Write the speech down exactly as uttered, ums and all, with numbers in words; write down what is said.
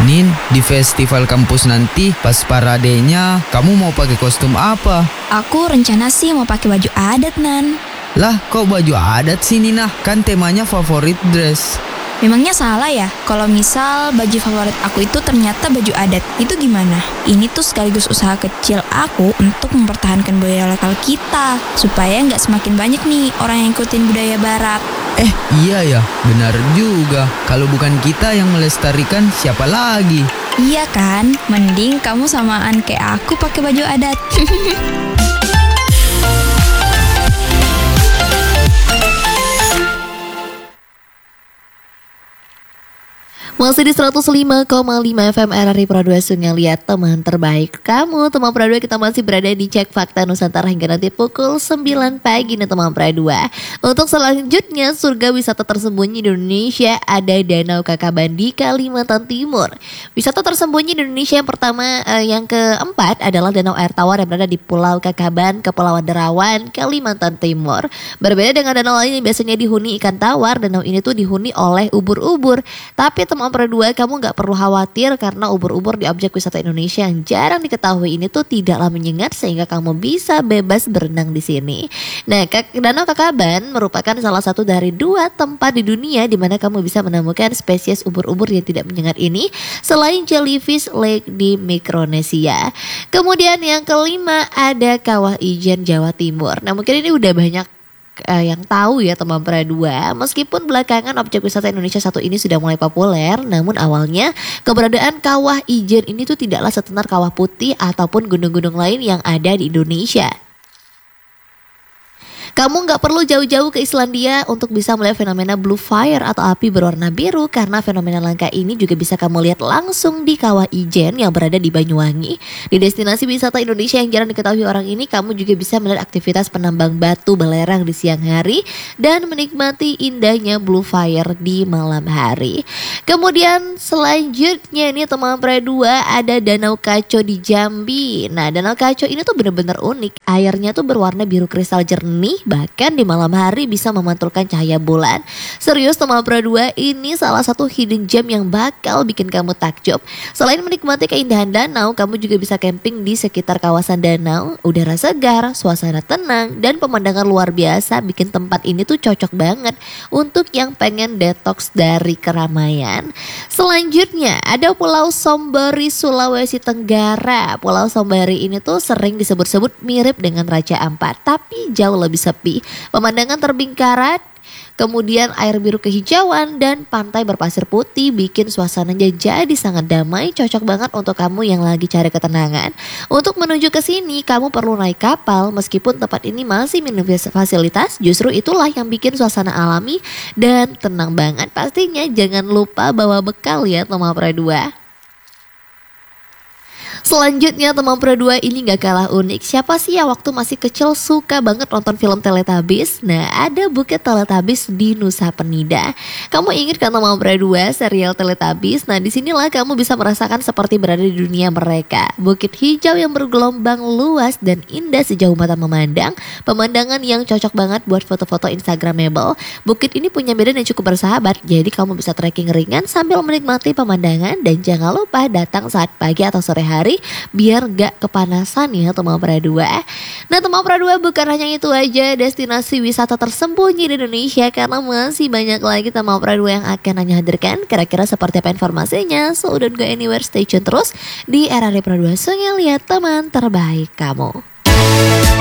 Nin, di festival kampus nanti pas paradenya kamu mau pakai kostum apa? Aku rencana sih mau pakai baju adat, Nan. Lah, kok baju adat sih Nina? Kan temanya favorit dress. Memangnya salah ya kalau misal baju favorit aku itu ternyata baju adat? Itu gimana? Ini tuh sekaligus usaha kecil aku untuk mempertahankan budaya lokal kita, supaya nggak semakin banyak nih orang yang ikutin budaya barat. Eh, iya ya, benar juga. Kalau bukan kita yang melestarikan, siapa lagi? Iya kan? Mending kamu samaan kayak aku pakai baju adat. Masih di seratus lima koma lima F M R R I Production yang lihat teman terbaik kamu. Teman Pradua, kita masih berada di Cek Fakta Nusantara hingga nanti pukul sembilan pagi nih teman Pradua. Untuk selanjutnya, surga wisata tersembunyi di Indonesia ada Danau Kakaban di Kalimantan Timur. Wisata tersembunyi di Indonesia yang pertama eh, yang keempat adalah Danau Air Tawar yang berada di Pulau Kakaban, Kepulauan Derawan, Kalimantan Timur. Berbeda dengan danau lain yang biasanya dihuni ikan tawar, danau ini tuh dihuni oleh ubur-ubur. Tapi teman Pradua, kamu gak perlu khawatir karena ubur-ubur di objek wisata Indonesia yang jarang diketahui ini tuh tidaklah menyengat sehingga kamu bisa bebas berenang di sini. Nah, Danau Kakaban merupakan salah satu dari dua tempat di dunia di mana kamu bisa menemukan spesies ubur-ubur yang tidak menyengat ini selain jellyfish lake di Mikronesia. Kemudian yang kelima ada Kawah Ijen Jawa Timur. Nah, mungkin ini udah banyak Uh, yang tahu ya teman Pradua, meskipun belakangan objek wisata Indonesia satu ini sudah mulai populer, namun awalnya keberadaan Kawah Ijen ini tuh tidaklah setenar Kawah Putih ataupun gunung-gunung lain yang ada di Indonesia. Kamu gak perlu jauh-jauh ke Islandia untuk bisa melihat fenomena blue fire atau api berwarna biru, karena fenomena langka ini juga bisa kamu lihat langsung di Kawah Ijen yang berada di Banyuwangi. Di destinasi wisata Indonesia yang jarang diketahui orang ini, kamu juga bisa melihat aktivitas penambang batu belerang di siang hari dan menikmati indahnya blue fire di malam hari. Kemudian selanjutnya ini teman Pradua ada Danau Kaco di Jambi. Nah, Danau Kaco ini tuh bener-bener unik. Airnya tuh berwarna biru kristal jernih, bahkan di malam hari bisa memantulkan cahaya bulan. Serius teman Pradua, ini salah satu hidden gem yang bakal bikin kamu takjub. Selain menikmati keindahan danau, kamu juga bisa camping di sekitar kawasan danau. Udara segar, suasana tenang, dan pemandangan luar biasa bikin tempat ini tuh cocok banget untuk yang pengen detox dari keramaian. Selanjutnya ada Pulau Sombori, Sulawesi Tenggara. Pulau Sombori ini tuh sering disebut-sebut mirip dengan Raja Ampat, tapi jauh lebih sepi. Pemandangan terbingkarat, kemudian air biru kehijauan dan pantai berpasir putih bikin suasananya jadi sangat damai, cocok banget untuk kamu yang lagi cari ketenangan. Untuk menuju ke sini kamu perlu naik kapal, meskipun tempat ini masih minim fasilitas, justru itulah yang bikin suasana alami dan tenang banget. Pastinya jangan lupa bawa bekal ya teman Pradua. Selanjutnya teman Pradua, ini gak kalah unik. Siapa sih yang waktu masih kecil suka banget nonton film Teletubbies? Nah, ada Bukit Teletubbies di Nusa Penida. Kamu ingat kan teman Pradua serial Teletubbies? Nah, disinilah kamu bisa merasakan seperti berada di dunia mereka. Bukit hijau yang bergelombang luas dan indah sejauh mata memandang. Pemandangan yang cocok banget buat foto-foto instagramable. Bukit ini punya medan yang cukup bersahabat, jadi kamu bisa trekking ringan sambil menikmati pemandangan. Dan jangan lupa datang saat pagi atau sore hari biar gak kepanasan ya teman Pradua. Nah teman Pradua, bukan hanya itu aja destinasi wisata tersembunyi di Indonesia, karena masih banyak lagi teman Pradua yang akan Nanya hadirkan. Kira-kira seperti apa informasinya? So don't go anywhere, stay tune terus di R R I Production yang lihat teman terbaik kamu.